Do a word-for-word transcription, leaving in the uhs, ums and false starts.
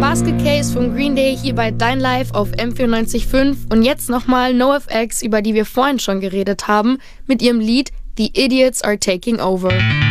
Basket Case von Green Day hier bei Dein Live auf M vierundneunzig Komma fünf und jetzt nochmal NoFX, über die wir vorhin schon geredet haben, mit ihrem Lied The Idiots Are Taking Over.